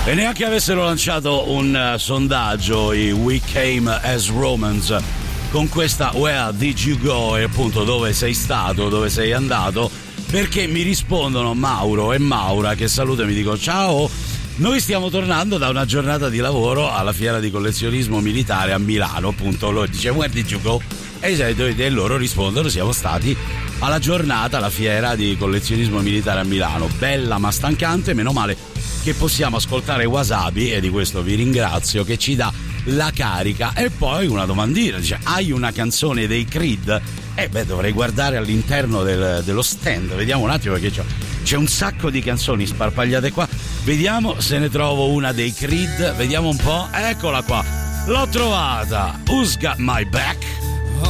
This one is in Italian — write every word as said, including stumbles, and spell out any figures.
E neanche avessero lanciato un uh, sondaggio i We Came as Romans con questa Where did you go? E appunto dove sei stato, dove sei andato, perché mi rispondono Mauro e Maura che saluto e mi dicono ciao, noi stiamo tornando da una giornata di lavoro alla fiera di collezionismo militare a Milano, appunto loro dice Where did you go? E loro rispondono siamo stati alla giornata, alla fiera di collezionismo militare a Milano, bella ma stancante, meno male che possiamo ascoltare Wasabi e di questo vi ringrazio, che ci dà la carica. E poi una domandina, dice hai una canzone dei Creed? Eh beh, dovrei guardare all'interno del, dello stand, vediamo un attimo perché c'è, c'è un sacco di canzoni sparpagliate qua, vediamo se ne trovo una dei Creed, vediamo un po', eccola qua, l'ho trovata, Who's Got My Back?